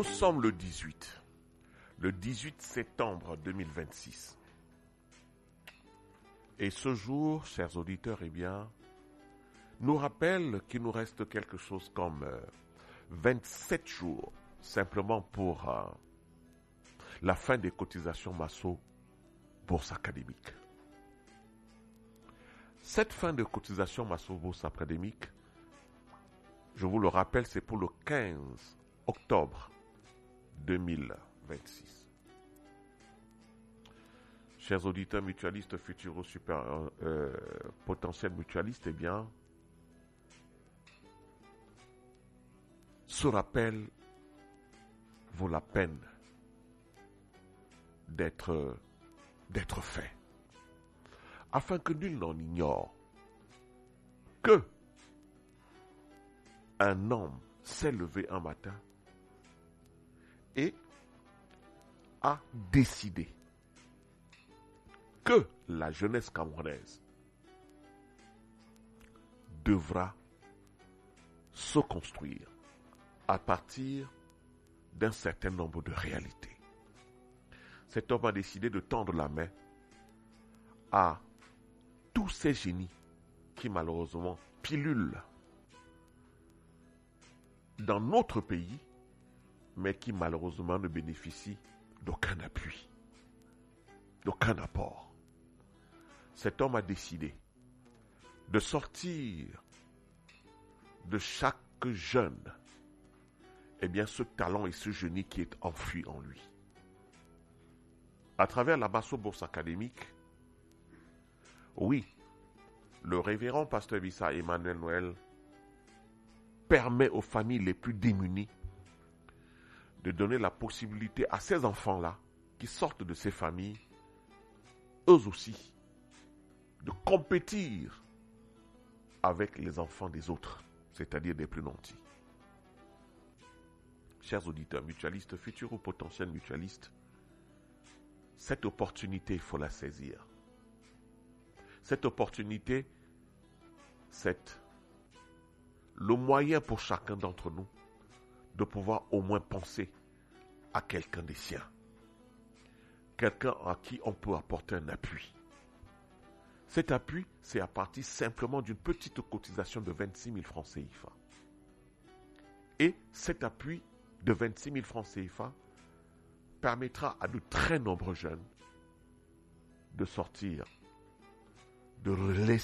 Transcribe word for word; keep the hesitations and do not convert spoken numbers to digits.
Nous sommes le dix-huit. Le dix-huit septembre deux mille vingt-six. Et ce jour, chers auditeurs, eh bien, nous rappelle qu'il nous reste quelque chose comme euh, vingt-sept jours, simplement pour euh, la fin des cotisations Masso Bourse Académique. Cette fin de cotisation Masso Bourse Académique, je vous le rappelle, c'est pour le quinze octobre deux mille vingt-six. Chers auditeurs mutualistes, futurs super euh, potentiels mutualistes, eh bien, ce rappel vaut la peine d'être d'être fait, afin que nul n'en ignore que un homme s'est levé un matin et a décidé que la jeunesse camerounaise devra se construire à partir d'un certain nombre de réalités. Cet homme a décidé de tendre la main à tous ces génies qui malheureusement pilulent dans notre pays, mais qui malheureusement ne bénéficient d'aucun appui, d'aucun apport. Cet homme a décidé de sortir de chaque jeune, eh bien, ce talent et ce génie qui est enfoui en lui. À travers la Masso Bourse Académique, oui, le révérend pasteur Vissa Emmanuel Noël permet aux familles les plus démunies de donner la possibilité à ces enfants-là, qui sortent de ces familles, eux aussi, de compétir avec les enfants des autres, c'est-à-dire des plus nantis. Chers auditeurs mutualistes, futurs ou potentiels mutualistes, cette opportunité, il faut la saisir. Cette opportunité, c'est le moyen pour chacun d'entre nous de pouvoir au moins penser à quelqu'un des siens. Quelqu'un à qui on peut apporter un appui. Cet appui, c'est à partir simplement d'une petite cotisation de vingt-six mille francs C F A. Et cet appui de vingt-six mille francs C F A permettra à de très nombreux jeunes de sortir, de laisser